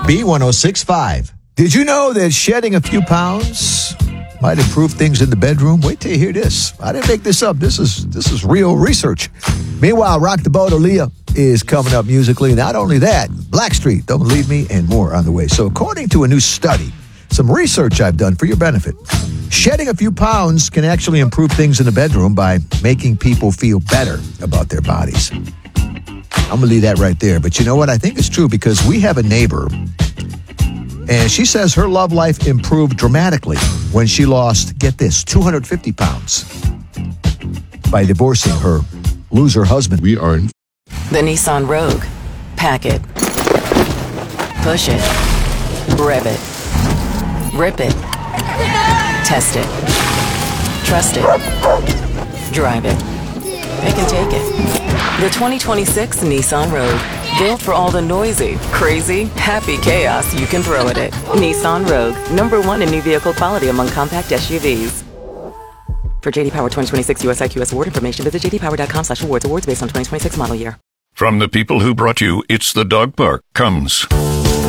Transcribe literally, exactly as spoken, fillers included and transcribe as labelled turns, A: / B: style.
A: B one oh six point five. Did you know that shedding a few pounds might improve things in the bedroom? Wait till you hear this. I didn't make this up. This is this is real research. Meanwhile, Rock the Boat Aaliyah is coming up musically. Not only that, Blackstreet, Don't Leave Me, and more on the way. So according to a new study, some research I've done for your benefit, shedding a few pounds can actually improve things in the bedroom by making people feel better about their bodies. I'm going to leave that right there. But you know what? I think it's true because we have a neighbor, and she says her love life improved dramatically when she lost, get this, two hundred fifty pounds by divorcing her loser husband.
B: We are
C: The Nissan Rogue. Pack it. Push it. Rev it. Rip it. Test it. Trust it. Drive it. Pick and take it. The twenty twenty-six Nissan Rogue. Built for all the noisy, crazy, happy chaos you can throw at it. Nissan Rogue. Number one in new vehicle quality among compact S U Vs. For J D Power twenty twenty-six U S I Q S award information, visit j d power dot com slash awards. Awards based on twenty twenty-six model year.
D: From the people who brought you It's the Dog Park comes